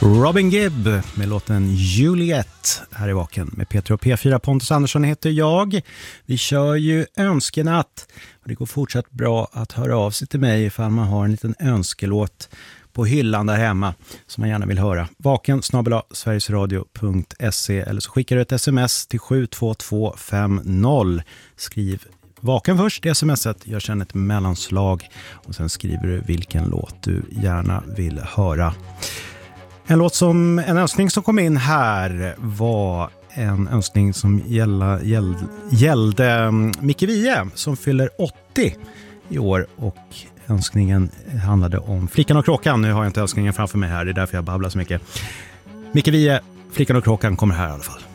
Robin Gibb med låten Juliet här i Vaken med Peter och P4. Pontus Andersson heter jag. Vi kör ju önskenatt och det går fortsatt bra att höra av sig till mig ifall man har en liten önskelåt på hyllan där hemma som man gärna vill höra. vaken@sverigesradio.se eller så skickar du ett sms till 72250. Skriv Vaken först i smset, gör sedan ett mellanslag och sen skriver du vilken låt du gärna vill höra. En önskning som kom in här var en önskning som gällde Micke Wiehe som fyller 80 i år och önskningen handlade om Flickan och kråkan. Nu har jag inte önskningen framför mig här, det är därför jag babblar så mycket. Micke Wiehe, Flickan och kråkan kommer här i alla fall.